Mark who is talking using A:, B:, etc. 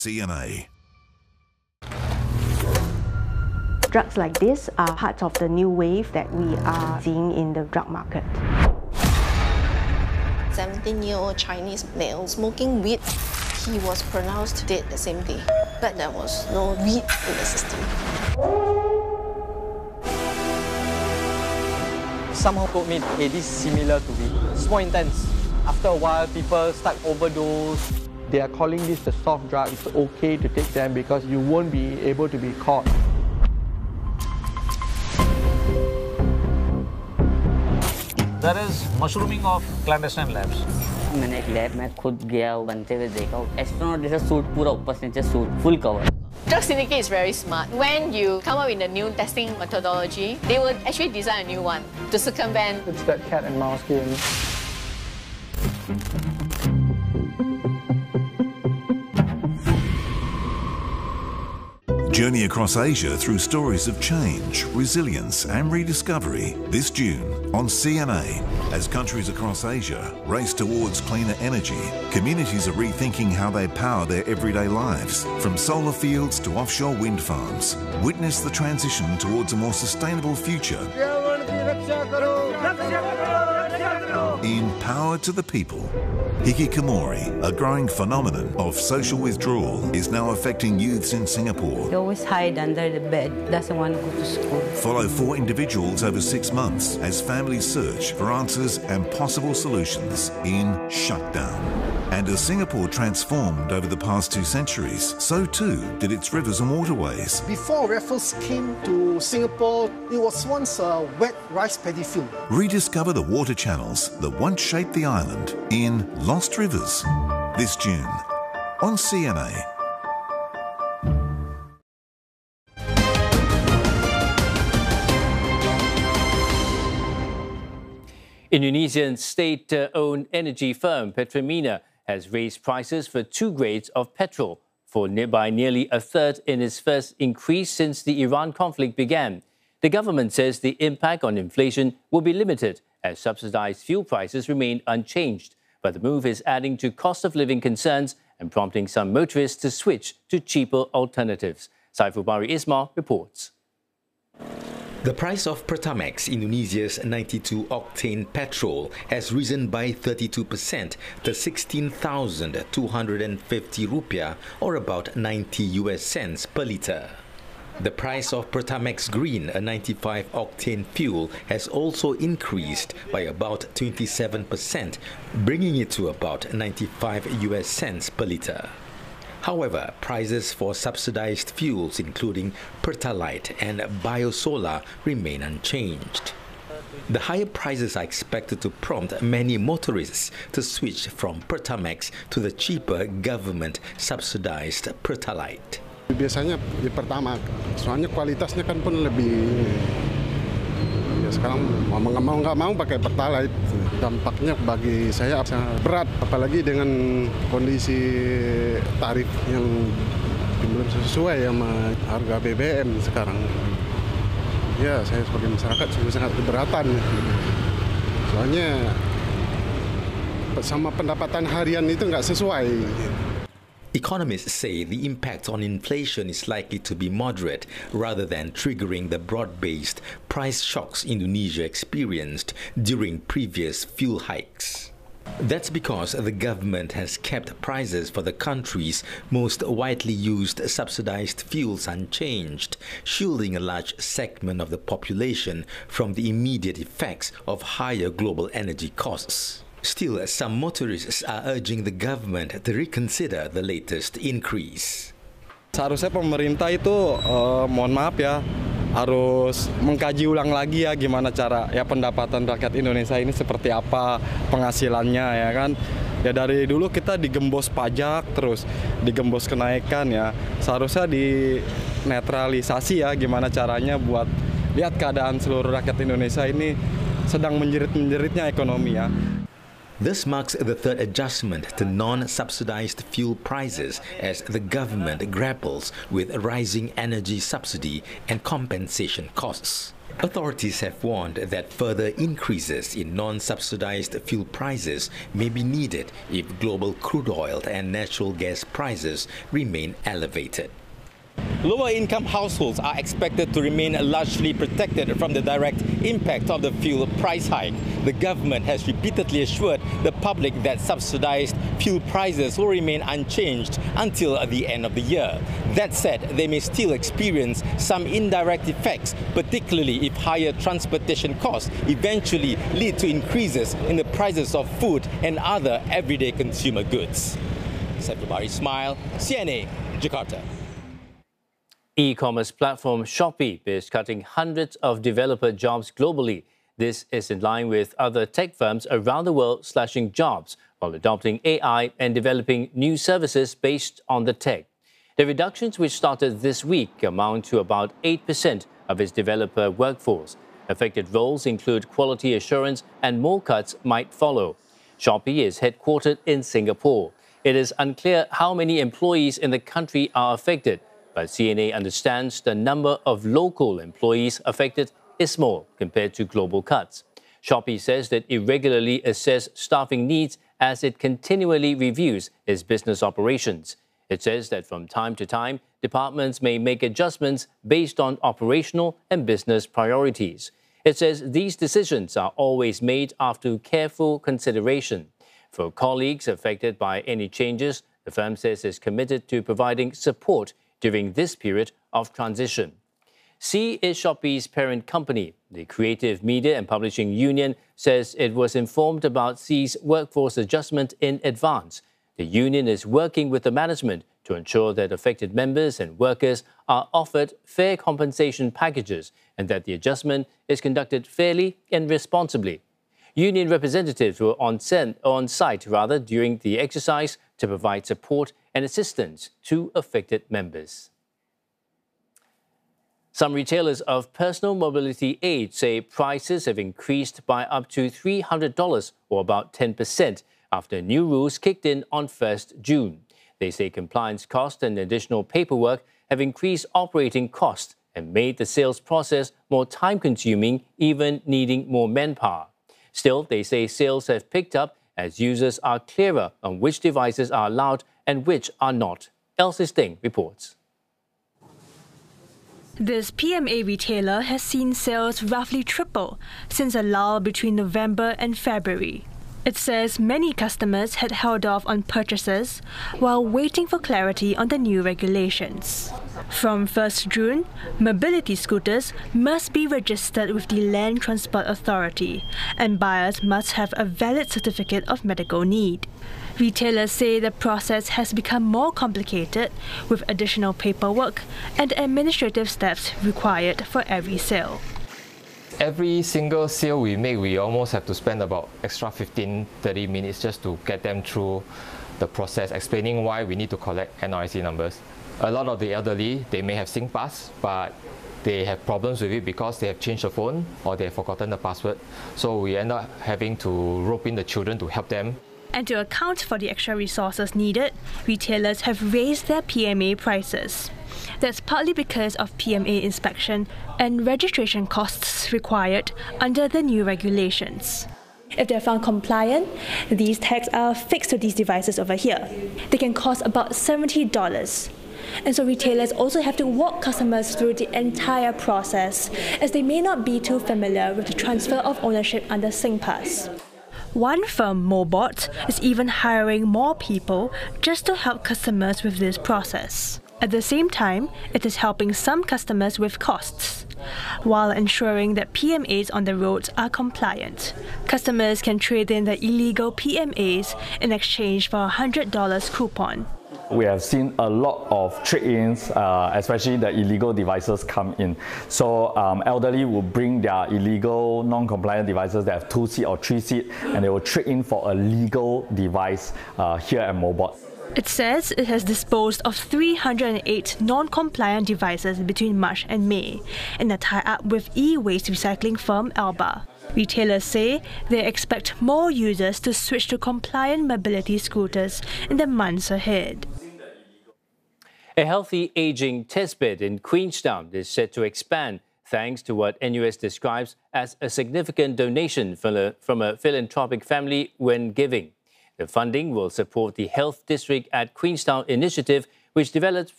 A: CNA.
B: Drugs like this are part of the new wave that we are seeing in the drug market.
C: 17-year-old Chinese male smoking weed. He was pronounced dead the same day, but there was no weed in the system.
D: Somehow told me, hey, this is similar to weed. It's more intense. After a while, people start overdose. They are calling this the soft drug. It's okay to take them because you won't be able to be caught.
E: There is mushrooming of clandestine labs.
F: मैंने एक lab में खुद गया बनते हुए देखा astronaut जैसा suit पूरा ऊपर से नीचे suit full cover.
G: Drug syndicate is very smart. When you come up with a new testing methodology, they will actually design a new one to circumvent.
D: It's that cat and mouse game.
A: Journey across Asia through stories of change, resilience and rediscovery this June on CNA. As countries across Asia race towards cleaner energy, communities are rethinking how they power their everyday lives. From solar fields to offshore wind farms, witness the transition towards a more sustainable future. In Power to the People, hikikomori, a growing phenomenon of social withdrawal, is now affecting youths in Singapore.
H: He always hide under the bed, doesn't want to go to school.
A: Follow 4 individuals over 6 months as families search for answers and possible solutions in Shutdown. And as Singapore transformed over the past 2 centuries, so too did its rivers and waterways.
I: Before Raffles came to Singapore, it was once a wet rice paddy field.
A: Rediscover the water channels that once shaped the island in Lost Rivers this June on CNA.
J: Indonesian state-owned energy firm Pertamina has raised prices for 2 grades of petrol by nearly a third in its first increase since the Iran conflict began. The government says the impact on inflation will be limited as subsidized fuel prices remain unchanged. But the move is adding to cost of living concerns and prompting some motorists to switch to cheaper alternatives. Saiful Bari Ismail reports.
K: The price of Pertamax, Indonesia's 92-octane petrol, has risen by 32% to 16,250 rupiah, or about 90 US cents per litre. The price of Pertamax Green, a 95-octane fuel, has also increased by about 27%, bringing it to about 95 US cents per litre. However, prices for subsidized fuels, including Pertalite and Biosolar, remain unchanged. The higher prices are expected to prompt many motorists to switch from Pertamax to the cheaper government-subsidized Pertalite.
L: Biasanya di Pertamax, soalnya kualitasnya kan pun lebih. Ya sekarang mau nggak mau pakai Pertalite. Dampaknya bagi saya sangat berat, apalagi dengan kondisi tarif yang belum sesuai sama harga BBM sekarang. Ya, saya sebagai masyarakat sangat keberatan. Soalnya sama pendapatan harian itu nggak sesuai.
K: Economists say the impact on inflation is likely to be moderate rather than triggering the broad-based price shocks Indonesia experienced during previous fuel hikes. That's because the government has kept prices for the country's most widely used subsidized fuels unchanged, shielding a large segment of the population from the immediate effects of higher global energy costs. Still, some motorists are urging the government to reconsider the latest increase.
D: Seharusnya pemerintah itu, mohon maaf ya, harus mengkaji ulang lagi ya gimana cara ya pendapatan rakyat Indonesia ini seperti apa penghasilannya ya kan. Ya dari dulu kita digembos pajak terus digembos kenaikan ya. Seharusnya dinetralisasi ya gimana caranya buat lihat keadaan seluruh rakyat Indonesia ini sedang menjerit-menjeritnya ekonomi ya.
K: This marks the third adjustment to non-subsidized fuel prices as the government grapples with rising energy subsidy and compensation costs. Authorities have warned that further increases in non-subsidized fuel prices may be needed if global crude oil and natural gas prices remain elevated.
M: Lower-income households are expected to remain largely protected from the direct impact of the fuel price hike. The government has repeatedly assured the public that subsidized fuel prices will remain unchanged until the end of the year. That said, they may still experience some indirect effects, particularly if higher transportation costs eventually lead to increases in the prices of food and other everyday consumer goods. Saiful Ismail, CNA, Jakarta.
J: E-commerce platform Shopee is cutting hundreds of developer jobs globally. This is in line with other tech firms around the world slashing jobs while adopting AI and developing new services based on the tech. The reductions, which started this week, amount to about 8% of its developer workforce. Affected roles include quality assurance, and more cuts might follow. Shopee is headquartered in Singapore. It is unclear how many employees in the country are affected, but CNA understands the number of local employees affected is small compared to global cuts. Shopee says that it regularly assesses staffing needs as it continually reviews its business operations. It says that from time to time, departments may make adjustments based on operational and business priorities. It says these decisions are always made after careful consideration. For colleagues affected by any changes, the firm says it's committed to providing support during this period of transition. Sea is Shopee's parent company. The Creative Media and Publishing Union says it was informed about Sea's workforce adjustment in advance. The union is working with the management to ensure that affected members and workers are offered fair compensation packages and that the adjustment is conducted fairly and responsibly. Union representatives were on site during the exercise to provide support and assistance to affected members. Some retailers of personal mobility aids say prices have increased by up to $300 or about 10% after new rules kicked in on 1st June. They say compliance costs and additional paperwork have increased operating costs and made the sales process more time-consuming, even needing more manpower. Still, they say sales have picked up as users are clearer on which devices are allowed and which are not. Elsie Sting reports.
N: This PMA retailer has seen sales roughly triple since a lull between November and February. It says many customers had held off on purchases while waiting for clarity on the new regulations. From 1st June, mobility scooters must be registered with the Land Transport Authority, and buyers must have a valid certificate of medical need. Retailers say the process has become more complicated with additional paperwork and administrative steps required for every sale.
O: Every single sale we make, we almost have to spend about extra 15-30 minutes just to get them through the process, explaining why we need to collect NRIC numbers. A lot of the elderly, they may have SingPass, but they have problems with it because they have changed the phone or they have forgotten the password. So we end up having to rope in the children to help them.
N: And to account for the extra resources needed, retailers have raised their PMA prices. That's partly because of PMA inspection and registration costs required under the new regulations. If they're found compliant, these tags are fixed to these devices over here. They can cost about $70. And so retailers also have to walk customers through the entire process, as they may not be too familiar with the transfer of ownership under SingPass. One firm, Mobot, is even hiring more people just to help customers with this process. At the same time, it is helping some customers with costs, while ensuring that PMAs on the roads are compliant. Customers can trade in the illegal PMAs in exchange for a $100 coupon.
P: We have seen a lot of trade-ins, especially the illegal devices come in. So elderly will bring their illegal, non-compliant devices that have 2-seat or 3-seat, and they will trade in for a legal device here at Mobot.
N: It says it has disposed of 308 non-compliant devices between March and May in a tie-up with e-waste recycling firm Alba. Retailers say they expect more users to switch to compliant mobility scooters in the months ahead.
J: A healthy aging testbed in Queenstown is set to expand thanks to what NUS describes as a significant donation from a philanthropic family when giving. The funding will support the Health District at Queenstown initiative, which develops